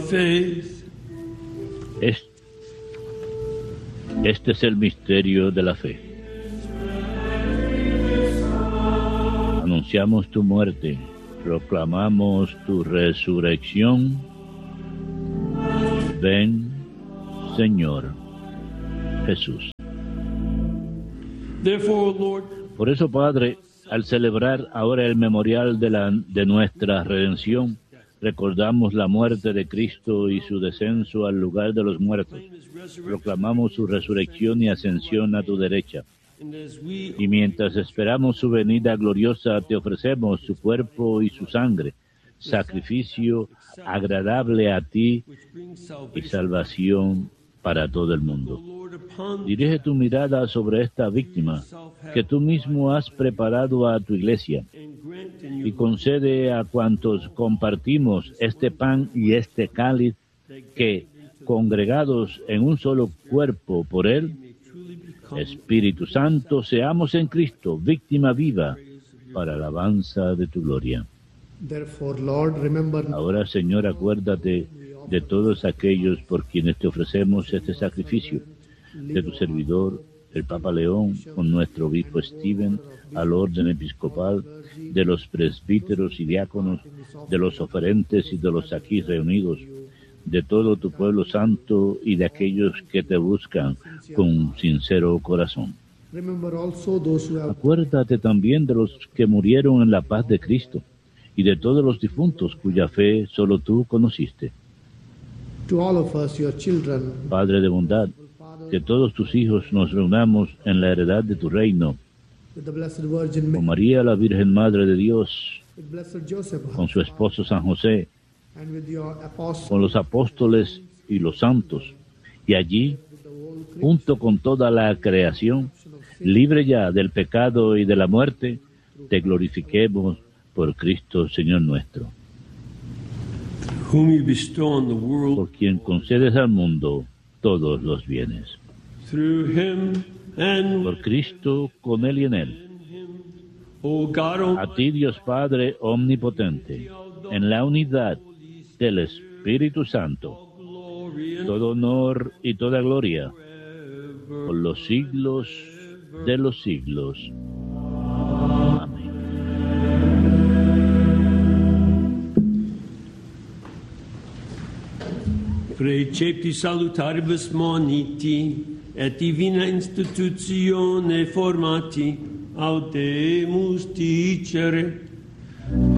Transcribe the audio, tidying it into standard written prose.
faith. Este es el misterio de la fe. Anunciamos tu muerte, proclamamos tu resurrección. Ven, Señor Jesús. Therefore, Lord, por eso, Padre, al celebrar ahora el memorial de nuestra redención, recordamos la muerte de Cristo y su descenso al lugar de los muertos. Proclamamos su resurrección y ascensión a tu derecha. Y mientras esperamos su venida gloriosa, te ofrecemos su cuerpo y su sangre, sacrificio agradable a ti y salvación para todo el mundo. Dirige tu mirada sobre esta víctima que tú mismo has preparado a tu iglesia y concede a cuantos compartimos este pan y este cáliz que, congregados en un solo cuerpo por él, Espíritu Santo, seamos en Cristo víctima viva para alabanza de tu gloria. Ahora, Señor, acuérdate de todos aquellos por quienes te ofrecemos este sacrificio, de tu servidor, el Papa León, con nuestro obispo Stephen, al orden episcopal, de los presbíteros y diáconos, de los oferentes y de los aquí reunidos, de todo tu pueblo santo y de aquellos que te buscan con sincero corazón. Acuérdate también de los que murieron en la paz de Cristo y de todos los difuntos cuya fe solo tú conociste. Padre de bondad, que todos tus hijos nos reunamos en la heredad de tu reino, con María, la Virgen Madre de Dios, con su esposo San José, con los apóstoles y los santos, y allí, junto con toda la creación, libre ya del pecado y de la muerte, te glorifiquemos por Cristo, Señor nuestro. Por quien concedes al mundo todos los bienes. Por Cristo, con Él y en Él. A ti, Dios Padre omnipotente, en la unidad del Espíritu Santo, todo honor y toda gloria, por los siglos de los siglos. Amén. Precepti salutaribus moniti, et divina institutione formati, audemus dicere,